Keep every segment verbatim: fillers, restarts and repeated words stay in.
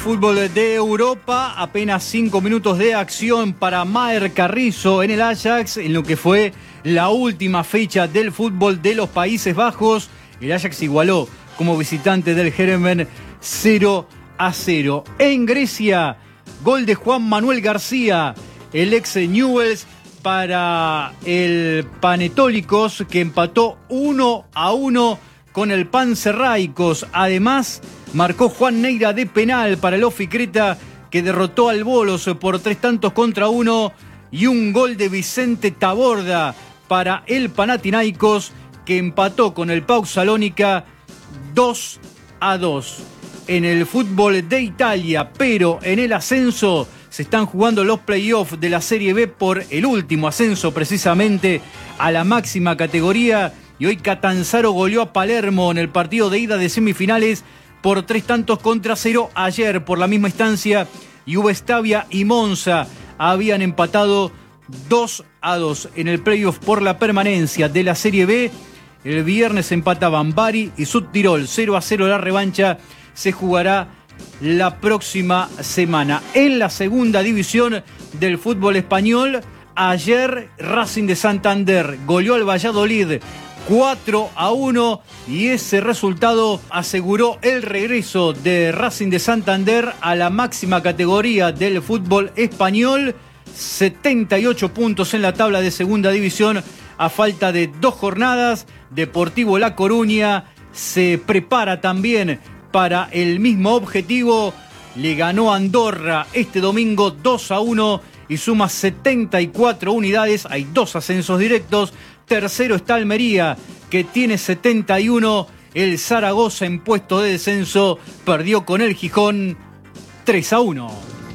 fútbol de Europa, apenas cinco minutos de acción para Maher Carrizo en el Ajax, en lo que fue la última fecha del fútbol de los Países Bajos. El Ajax igualó como visitante del Heerenveen cero a cero. En Grecia, gol de Juan Manuel García, el ex Newell's, para el Panetólicos, que empató uno a uno con el Panserraikos. Además, marcó Juan Neira de penal para el Oficreta, que derrotó al Volos por tres tantos contra uno, y un gol de Vicente Taborda para el Panathinaikos, que empató con el Pau Salónica dos a dos. En el fútbol de Italia, pero en el ascenso, se están jugando los playoffs de la Serie B por el último ascenso precisamente a la máxima categoría, y hoy Catanzaro goleó a Palermo en el partido de ida de semifinales por tres tantos contra cero. Ayer, por la misma instancia, Juvestavia y Monza habían empatado dos a dos. En el playoff por la permanencia de la Serie B, el viernes empataban Bari y Südtirol cero a cero. La revancha se jugará la próxima semana. En la segunda división del fútbol español, ayer Racing de Santander goleó al Valladolid cuatro a uno, y ese resultado aseguró el regreso de Racing de Santander a la máxima categoría del fútbol español. setenta y ocho puntos en la tabla de segunda división a falta de dos jornadas. Deportivo La Coruña se prepara también para el mismo objetivo. Le ganó a Andorra este domingo dos a uno y suma setenta y cuatro unidades. Hay dos ascensos directos. Tercero está Almería, que tiene setenta y uno. El Zaragoza, en puesto de descenso, perdió con el Gijón tres a uno.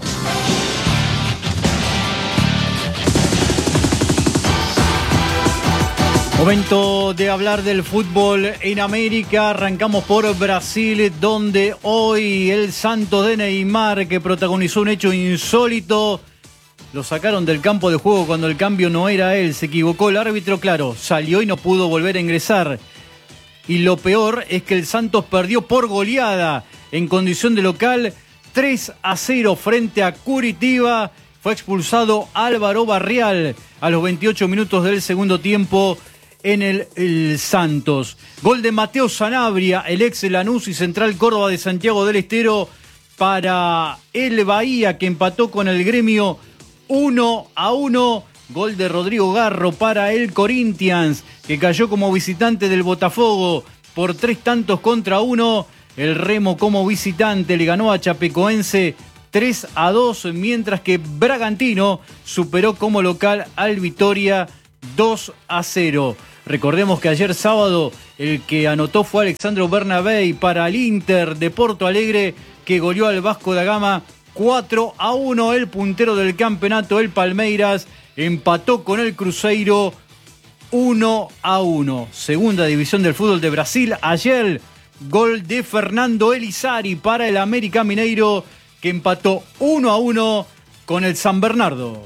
Momento de hablar del fútbol en América. Arrancamos por Brasil, donde hoy el Santos de Neymar, que protagonizó un hecho insólito, lo sacaron del campo de juego cuando el cambio no era él. Se equivocó el árbitro, claro, salió y no pudo volver a ingresar. Y lo peor es que el Santos perdió por goleada en condición de local tres a cero frente a Curitiba. Fue expulsado Álvaro Barrial a los veintiocho minutos del segundo tiempo en el, el Santos. Gol de Mateo Sanabria, el ex Lanús y Central Córdoba de Santiago del Estero, para el Bahía, que empató con el Gremio uno a uno. Gol de Rodrigo Garro para el Corinthians, que cayó como visitante del Botafogo por tres tantos contra uno. El Remo, como visitante, le ganó a Chapecoense tres a dos, mientras que Bragantino superó como local al Vitória dos a cero. Recordemos que ayer sábado el que anotó fue Alexandro Bernabei para el Inter de Porto Alegre, que goleó al Vasco da Gama cuatro a uno. El puntero del campeonato, el Palmeiras, empató con el Cruzeiro uno a uno. Segunda división del fútbol de Brasil. Ayer, gol de Fernando Elizari para el América Mineiro, que empató uno a uno con el San Bernardo.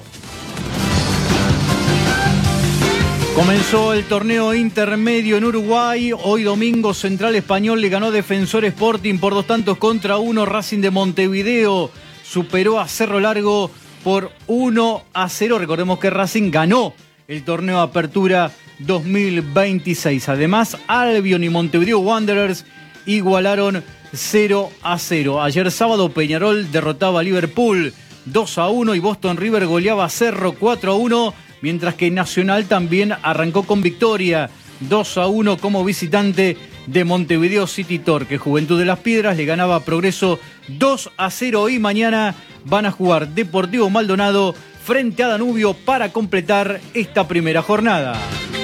Comenzó el torneo intermedio en Uruguay. Hoy domingo, Central Español le ganó Defensor Sporting por dos tantos contra uno. Racing de Montevideo superó a Cerro Largo por uno a cero. Recordemos que Racing ganó el torneo Apertura dos mil veintiséis. Además, Albion y Montevideo Wanderers igualaron cero a cero. Ayer sábado, Peñarol derrotaba a Liverpool dos a uno y Boston River goleaba a Cerro cuatro a uno. Mientras que Nacional también arrancó con victoria dos a uno como visitante de Montevideo City Torque. Juventud de las Piedras le ganaba a Progreso dos a cero, y mañana van a jugar Deportivo Maldonado frente a Danubio para completar esta primera jornada.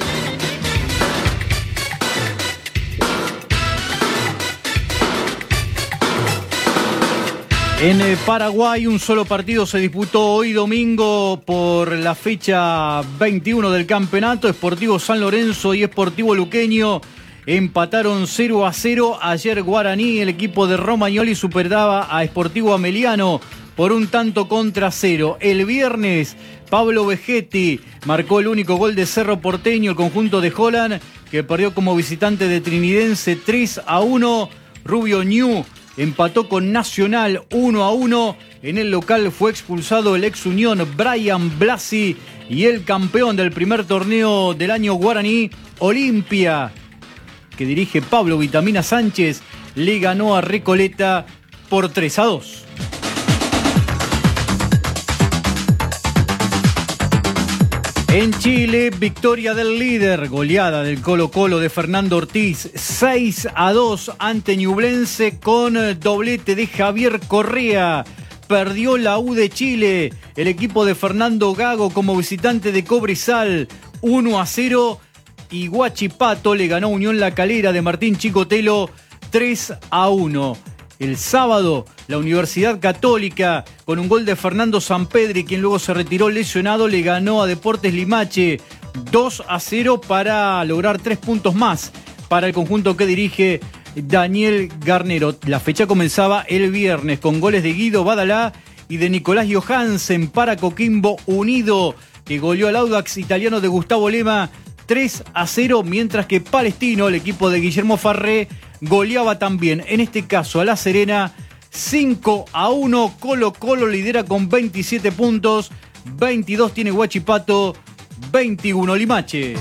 En Paraguay, un solo partido se disputó hoy domingo por la fecha veintiuno del campeonato. Sportivo San Lorenzo y Sportivo Luqueño empataron cero a cero. Ayer Guaraní, el equipo de Romagnoli, superaba a Sportivo Ameliano por un tanto contra cero. El viernes, Pablo Vegetti marcó el único gol de Cerro Porteño, el conjunto de Holland, que perdió como visitante de Trinidense tres a uno. Rubio Ñu empató con Nacional uno a uno. En el local fue expulsado el ex Unión Brian Blasi y el campeón del primer torneo del año guaraní, Olimpia, que dirige Pablo Vitamina Sánchez, le ganó a Recoleta por tres a dos. En Chile, victoria del líder, goleada del Colo-Colo de Fernando Ortiz, seis a dos ante Ñublense con doblete de Javier Correa. Perdió la U de Chile, el equipo de Fernando Gago como visitante de Cobresal, uno a cero. Y Huachipato le ganó a Unión La Calera de Martín Chicotelo tres a uno. El sábado, la Universidad Católica, con un gol de Fernando Sampedri, quien luego se retiró lesionado, le ganó a Deportes Limache dos a cero para lograr tres puntos más para el conjunto que dirige Daniel Garnero. La fecha comenzaba el viernes con goles de Guido Badalá y de Nicolás Johansen para Coquimbo Unido, que goleó al Audax italiano de Gustavo Lema tres a cero, mientras que Palestino, el equipo de Guillermo Farré, goleaba también, en este caso a La Serena, cinco a uno. Colo Colo lidera con veintisiete puntos, veintidós tiene Huachipato, veintiuno Limache.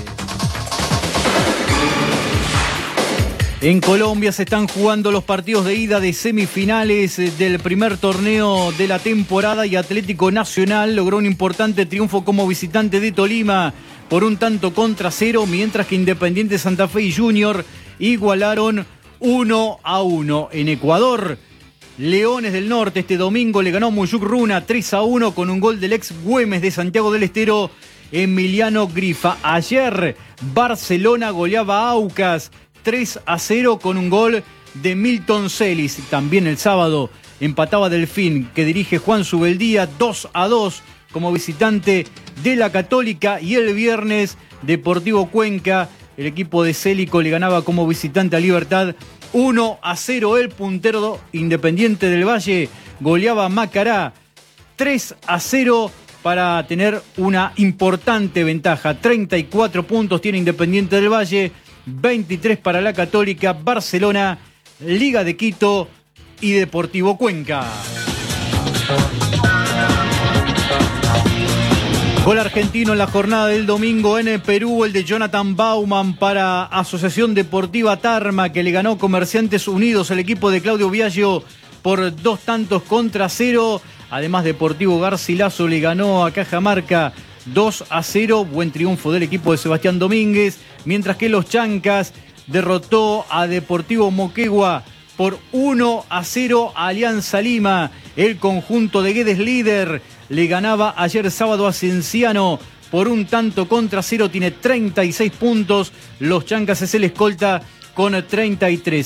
En Colombia se están jugando los partidos de ida de semifinales del primer torneo de la temporada y Atlético Nacional logró un importante triunfo como visitante de Tolima por un tanto contra cero, mientras que Independiente Santa Fe y Junior igualaron uno a uno. En Ecuador, Leones del Norte este domingo le ganó a Muyuc Runa tres a uno con un gol del ex Güemes de Santiago del Estero, Emiliano Grifa. Ayer, Barcelona goleaba a Aucas tres a cero con un gol de Milton Celis. También el sábado empataba Delfín, que dirige Juan Subeldía, dos a dos como visitante de la Católica. Y el viernes, Deportivo Cuenca, el equipo de Célico, le ganaba como visitante a Libertad uno a cero. El puntero Independiente del Valle goleaba a Macará tres a cero para tener una importante ventaja. treinta y cuatro puntos tiene Independiente del Valle, veintitrés para la Católica, Barcelona, Liga de Quito y Deportivo Cuenca. Gol argentino en la jornada del domingo en el Perú, el de Jonathan Bauman para Asociación Deportiva Tarma, que le ganó Comerciantes Unidos, el equipo de Claudio Biagio, por dos tantos contra cero. Además, Deportivo Garcilaso le ganó a Cajamarca dos a cero. Buen triunfo del equipo de Sebastián Domínguez. Mientras que los Chancas derrotó a Deportivo Moquegua por uno a cero a Alianza Lima. El conjunto de Guedes líder le ganaba ayer sábado a Cienciano por un tanto contra cero. Tiene treinta y seis puntos. Los Chancas es el escolta con treinta y tres.